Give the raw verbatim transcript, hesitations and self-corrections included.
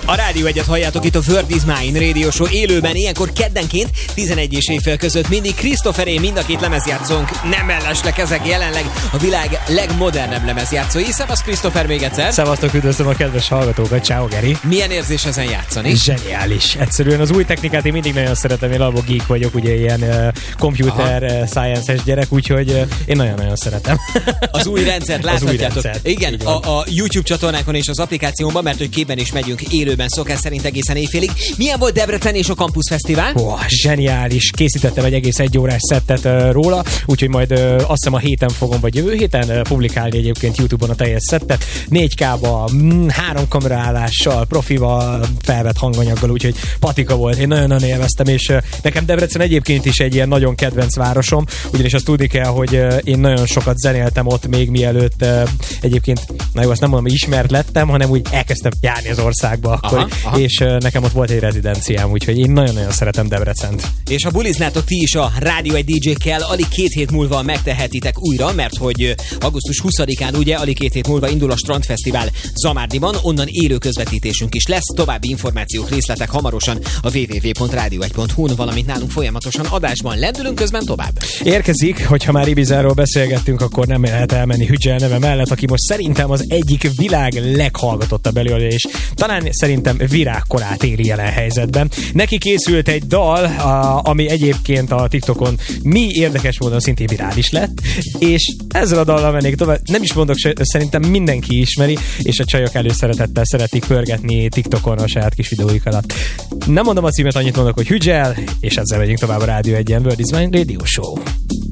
A Rádió Egyet halljátok itt a Word is Mine Radio Show élőben, ilyenkor keddenként tizenegy és éjfél között mindig Christopheré, mind a két lemezjátszónk nem mellesleg, ezek jelenleg a világ legmodernebb lemezjátszói. Szevasz Christopher még egyszer! Szevasztok, üdvözlöm a kedves hallgatókat, ciao Geri! Milyen érzés ezen játszani? Zseniális! Egyszerűen az új technikát én mindig nagyon szeretem, én alapból geek vagyok, ugye ilyen uh, computer uh, science-es gyerek, úgyhogy uh, én nagyon-nagyon szeretem. Az új rendszert láthatjátok. Az új rendszert. Igen, a, a YouTube csatornákon és az applikációban, mert hogy képben is megyünk élőben szokás szerint egészen éjfélig. Milyen volt Debrecen és a Campus Fesztivál? Oh, zseniális! Készítettem egy egész egy órás szettet uh, róla, úgyhogy majd uh, azt hiszem a héten fogom, vagy jövő héten uh, publikálni egyébként YouTube-on a teljes szettet. négy ká-ba, mm, három kameraállással, profival, felvett hanganyaggal, úgyhogy patika volt. Én nagyon-nagyon élveztem, és uh, nekem Debrecen egyébként is egy ilyen nagyon kedvenc városom, ugyanis azt tudni kell, hogy uh, én nagyon sokat zenéltem ott még mielőtt uh, egyébként, na jó, azt nem mondom, hogy ismert lettem, hanem úgy elkezdtem járni az országba akkor, aha, aha. és uh, nekem ott volt egy rezidenciám, úgyhogy én nagyon-nagyon szeretem Debrecent. És ha buliznátok ti is a Rádió egy dé dzsé-kkel, alig két hét múlva megtehetitek újra, mert hogy augusztus huszadikán ugye, alig két hét múlva indul a Strandfesztivál Zamárdiban, onnan élő közvetítésünk is lesz, további információk, részletek hamarosan a double-u double-u double-u pont rádió egy pont hu-n, valamint nálunk folyamatosan adásban lendülünk, közben tovább. Érkezik, hogyha már Ibizáról beszélgettünk, akkor nem lehet elmenni Hügyel neve mellett, aki most szerintem az egyik világ leghallgatottabb előadó, és talán szerintem virágkorát éli jelen helyzetben. Neki készült egy dal, a, ami egyébként a TikTokon mi érdekes módon szintén virális lett, és ezzel a dallal mennék tovább. Nem is mondok, szerintem mindenki ismeri, és a csajok előszeretettel szeretik pörgetni TikTokon a saját kis videóik alatt. Nem mondom a címet, annyit mondok, hogy Hügyel, és ezzel megyünk tovább a Rádió Egyen Word is Mine Radio Show.